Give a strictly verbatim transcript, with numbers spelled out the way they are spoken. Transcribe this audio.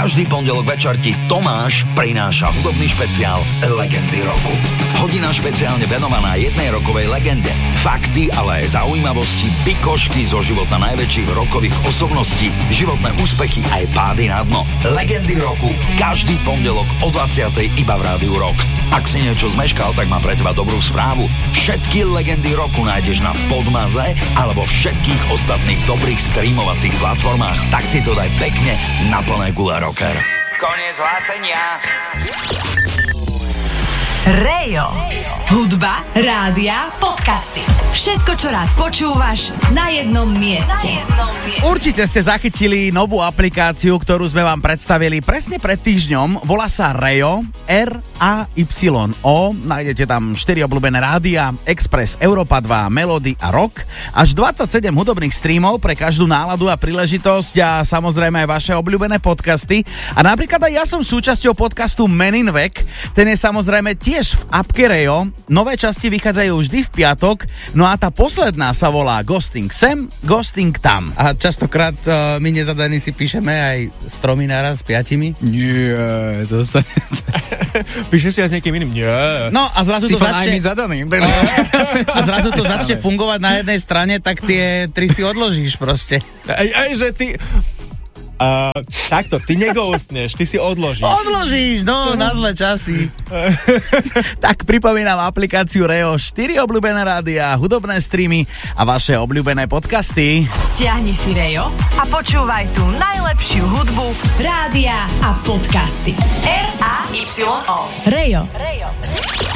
Každý pondelok večer ti Tomáš prináša hudobný špeciál Legendy roku. Hodina špeciálne venovaná jednej rokovej legende. Fakty, ale aj zaujímavosti, pikošky zo života najväčších rokových osobností, životné úspechy aj pády na dno. Legendy roku. Každý pondelok o dvadsiatej iba v Rádiu Rock. Ak si niečo zmeškal, tak mám pre teba dobrú správu. Všetky legendy roku nájdeš na Podmaze alebo všetkých ostatných dobrých streamovacích platformách. Tak si to daj pekne na plné gule, rocker. Koniec hlásenia. Rejo. Hudba, rádia, podcasty. Všetko, čo rád počúvaš, na jednom mieste. Na jednom mieste. Určite ste zachytili novú aplikáciu, ktorú sme vám predstavili presne pred týždňom. Volá sa Rejo, er á ypsilon ó. Nájdete tam štyri obľúbené rádia, Express, Európa dva, Melody a Rock. Až dvadsaťsedem hudobných streamov pre každú náladu a príležitosť a samozrejme aj vaše obľúbené podcasty. A napríklad aj ja som súčasťou podcastu Men in Vek. Ten je samozrejme tiež v appke Rejo. Nové časti vychádzajú vždy v piatok. No a tá posledná sa volá Ghosting sem, Ghosting tam. A častokrát uh, my nezadaní si píšeme aj s tromi naraz, s piatimi? Nie, to sa... Píšeš si aj s niekým iným? Nie. No a zrazu si to začne... zadaný. A zrazu to začne fungovať na jednej strane, tak tie tri si odložíš proste. Aj, aj že ty... Uh, takto, ty neghostneš, ty si odložíš. Odložíš, no, na zlé časy. Tak pripomínam aplikáciu Rejo, štyri obľúbené rádia, hudobné streamy a vaše obľúbené podcasty. Stiahni si Rejo a počúvaj tú najlepšiu hudbu, rádia a podcasty. er á ypsilon ó. Rejo. Rejo.